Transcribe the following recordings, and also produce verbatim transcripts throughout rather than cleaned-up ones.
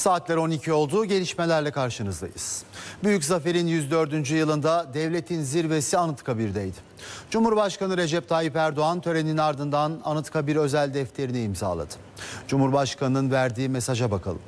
Saatler on iki oldu. Gelişmelerle karşınızdayız. Büyük Zafer'in yüz dördüncü yılında devletin zirvesi Anıtkabir'deydi. Cumhurbaşkanı Recep Tayyip Erdoğan törenin ardından Anıtkabir özel defterini imzaladı. Cumhurbaşkanının verdiği mesaja bakalım.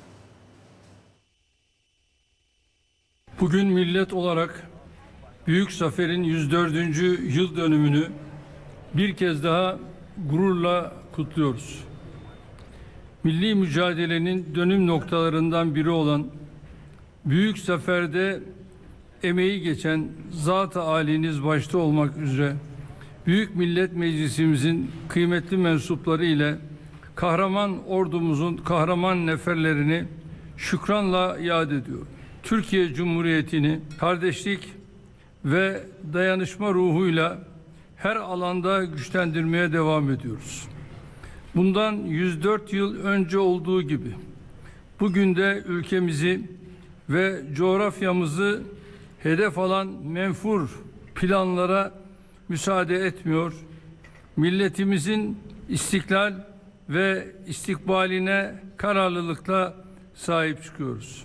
Bugün millet olarak Büyük Zafer'in yüz dördüncü yıl dönümünü bir kez daha gururla kutluyoruz. Milli mücadelenin dönüm noktalarından biri olan Büyük Zafer'de emeği geçen zat-ı âliniz başta olmak üzere Büyük Millet Meclisimizin kıymetli mensupları ile kahraman ordumuzun kahraman neferlerini şükranla yad ediyor. Türkiye Cumhuriyeti'ni kardeşlik ve dayanışma ruhuyla her alanda güçlendirmeye devam ediyoruz. Bundan yüz dört yıl önce olduğu gibi bugün de ülkemizi ve coğrafyamızı hedef alan menfur planlara müsaade etmiyor. Milletimizin istiklal ve istikbaline kararlılıkla sahip çıkıyoruz.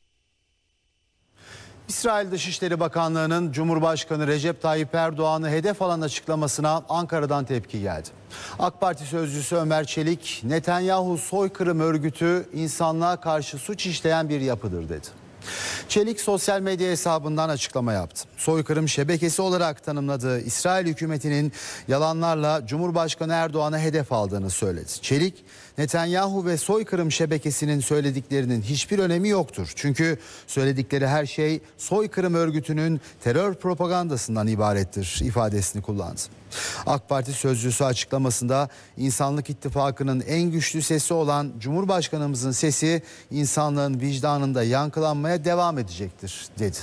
İsrail Dışişleri Bakanlığı'nın Cumhurbaşkanı Recep Tayyip Erdoğan'ı hedef alan açıklamasına Ankara'dan tepki geldi. AK Parti sözcüsü Ömer Çelik, Netanyahu soykırım örgütü insanlığa karşı suç işleyen bir yapıdır dedi. Çelik sosyal medya hesabından açıklama yaptı. Soykırım şebekesi olarak tanımladığı İsrail hükümetinin yalanlarla Cumhurbaşkanı Erdoğan'a hedef aldığını söyledi. Çelik, Netanyahu ve soykırım şebekesinin söylediklerinin hiçbir önemi yoktur. Çünkü söyledikleri her şey soykırım örgütünün terör propagandasından ibarettir ifadesini kullandı. AK Parti sözcüsü açıklamasında İnsanlık İttifakı'nın en güçlü sesi olan Cumhurbaşkanımızın sesi insanlığın vicdanında yankılanmaya devam edecektir dedi.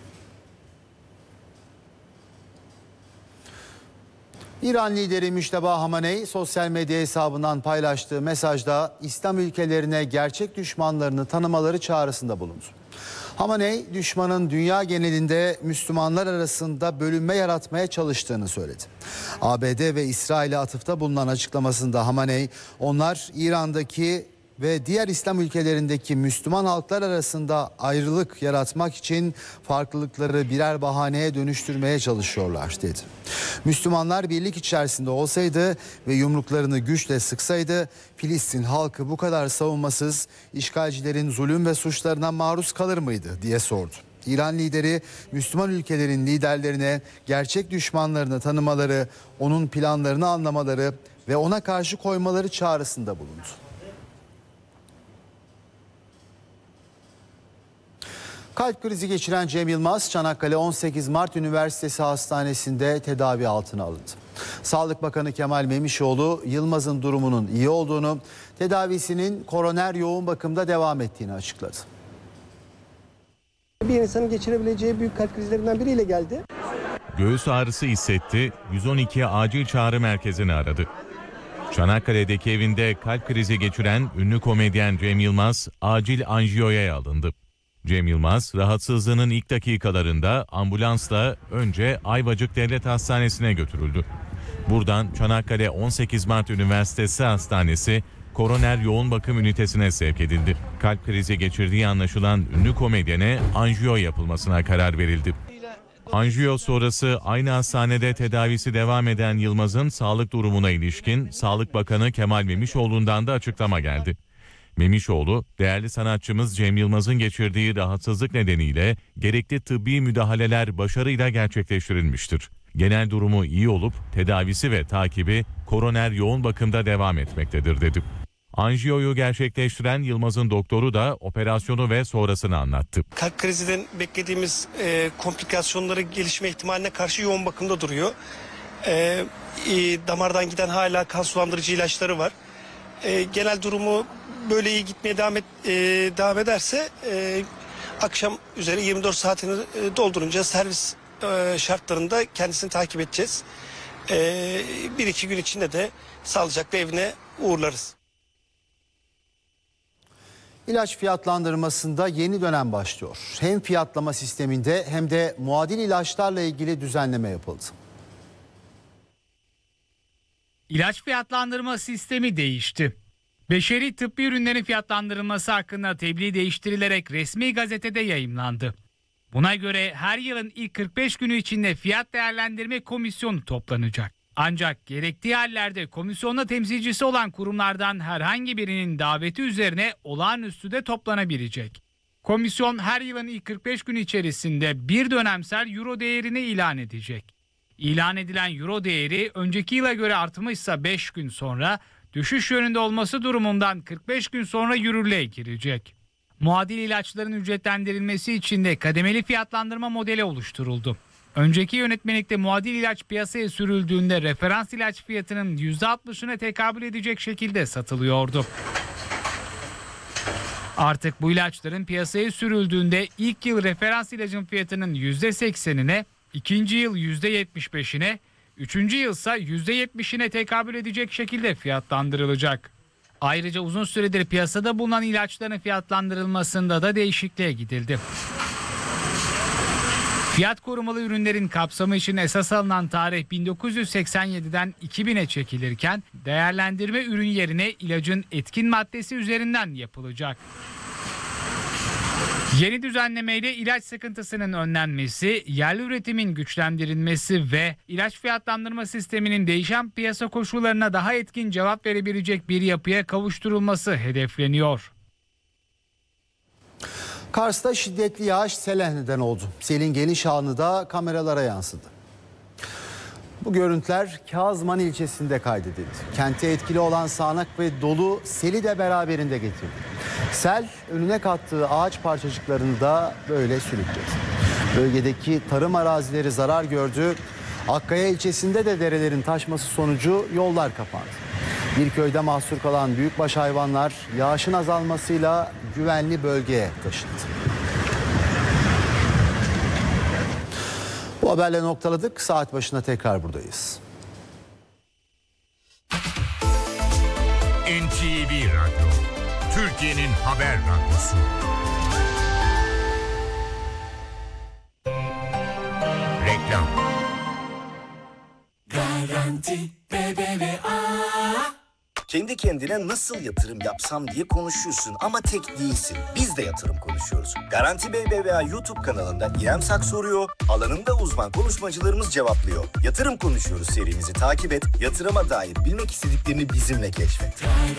İran lideri Müşteba Hamaney sosyal medya hesabından paylaştığı mesajda İslam ülkelerine gerçek düşmanlarını tanımaları çağrısında bulundu. Hamaney, düşmanın dünya genelinde Müslümanlar arasında bölünme yaratmaya çalıştığını söyledi. A B D ve İsrail'e atıfta bulunan açıklamasında Hamaney, onlar İran'daki ve diğer İslam ülkelerindeki Müslüman halklar arasında ayrılık yaratmak için farklılıkları birer bahaneye dönüştürmeye çalışıyorlar dedi. Müslümanlar birlik içerisinde olsaydı ve yumruklarını güçle sıksaydı Filistin halkı bu kadar savunmasız işgalcilerin zulüm ve suçlarına maruz kalır mıydı diye sordu. İran lideri Müslüman ülkelerin liderlerine gerçek düşmanlarını tanımaları, onun planlarını anlamaları ve ona karşı koymaları çağrısında bulundu. Kalp krizi geçiren Cem Yılmaz, Çanakkale on sekiz Mart Üniversitesi Hastanesi'nde tedavi altına alındı. Sağlık Bakanı Kemal Memişoğlu, Yılmaz'ın durumunun iyi olduğunu, tedavisinin koroner yoğun bakımda devam ettiğini açıkladı. Bir insanın geçirebileceği büyük kalp krizlerinden biriyle geldi. Göğüs ağrısı hissetti, yüz on iki acil çağrı merkezini aradı. Çanakkale'deki evinde kalp krizi geçiren ünlü komedyen Cem Yılmaz acil anjiyoya alındı. Cem Yılmaz rahatsızlığının ilk dakikalarında ambulansla önce Ayvacık Devlet Hastanesi'ne götürüldü. Buradan Çanakkale on sekiz Mart Üniversitesi Hastanesi koroner yoğun bakım ünitesine sevk edildi. Kalp krizi geçirdiği anlaşılan ünlü komedyene anjiyo yapılmasına karar verildi. Anjiyo sonrası aynı hastanede tedavisi devam eden Yılmaz'ın sağlık durumuna ilişkin Sağlık Bakanı Kemal Memişoğlu'ndan da açıklama geldi. Memişoğlu, değerli sanatçımız Cem Yılmaz'ın geçirdiği rahatsızlık nedeniyle gerekli tıbbi müdahaleler başarıyla gerçekleştirilmiştir. Genel durumu iyi olup tedavisi ve takibi koroner yoğun bakımda devam etmektedir dedi. Anjiyoyu gerçekleştiren Yılmaz'ın doktoru da operasyonu ve sonrasını anlattı. Kalp krizinden beklediğimiz e, komplikasyonları gelişme ihtimaline karşı yoğun bakımda duruyor. E, e, damardan giden hala kan sulandırıcı ilaçları var. E, genel durumu böyle iyi gitmeye devam, et, e, devam ederse e, akşam üzeri yirmi dört saatini e, doldurunca servis e, şartlarında kendisini takip edeceğiz. E, bir iki gün içinde de sağlıcakla evine uğurlarız. İlaç fiyatlandırmasında yeni dönem başlıyor. Hem fiyatlama sisteminde hem de muadil ilaçlarla ilgili düzenleme yapıldı. İlaç fiyatlandırma sistemi değişti. Beşeri tıbbi ürünlerin fiyatlandırılması hakkında tebliğ değiştirilerek resmi gazetede yayımlandı. Buna göre her yılın ilk kırk beş günü içinde fiyat değerlendirme komisyonu toplanacak. Ancak gerektiği hallerde komisyonda temsilcisi olan kurumlardan herhangi birinin daveti üzerine olağanüstü de toplanabilecek. Komisyon her yılın ilk kırk beş günü içerisinde bir dönemsel euro değerini ilan edecek. İlan edilen euro değeri önceki yıla göre artmışsa beş gün sonra, düşüş yönünde olması durumundan kırk beş gün sonra yürürlüğe girecek. Muadil ilaçların ücretlendirilmesi için de kademeli fiyatlandırma modeli oluşturuldu. Önceki yönetmelikte muadil ilaç piyasaya sürüldüğünde referans ilaç fiyatının yüzde altmışına tekabül edecek şekilde satılıyordu. Artık bu ilaçların piyasaya sürüldüğünde ilk yıl referans ilacın fiyatının yüzde seksenine, ikinci yıl yüzde yetmiş beşine, üçüncü yılsa yüzde yetmişine tekabül edecek şekilde fiyatlandırılacak. Ayrıca uzun süredir piyasada bulunan ilaçların fiyatlandırılmasında da değişikliğe gidildi. Fiyat korumalı ürünlerin kapsamı için esas alınan tarih bin dokuz yüz seksen yediden iki bine çekilirken değerlendirme ürün yerine ilacın etkin maddesi üzerinden yapılacak. Yeni düzenlemeyle ilaç sıkıntısının önlenmesi, yerli üretimin güçlendirilmesi ve ilaç fiyatlandırma sisteminin değişen piyasa koşullarına daha etkin cevap verebilecek bir yapıya kavuşturulması hedefleniyor. Kars'ta şiddetli yağış sele neden oldu. Selin geniş anı da kameralara yansıdı. Bu görüntüler Kazman ilçesinde kaydedildi. Kente etkili olan sağanak ve dolu seli de beraberinde getirdi. Sel önüne kattığı ağaç parçacıklarını da böyle sürükledi. Bölgedeki tarım arazileri zarar gördü. Akkaya ilçesinde de derelerin taşması sonucu yollar kapandı. Bir köyde mahsur kalan büyükbaş hayvanlar yağışın azalmasıyla güvenli bölgeye taşındı. Bu haberle noktaladık. Saat başına tekrar buradayız. N T V Radyo, Türkiye'nin haber radyosu. Reklam. Garanti B B V A. Kendi kendine nasıl yatırım yapsam diye konuşuyorsun ama tek değilsin. Biz de yatırım konuşuyoruz. Garanti B B V A YouTube kanalında İrem Sak soruyor, alanında uzman konuşmacılarımız cevaplıyor. Yatırım konuşuyoruz serimizi takip et, yatırıma dair bilmek istediklerini bizimle keşfet.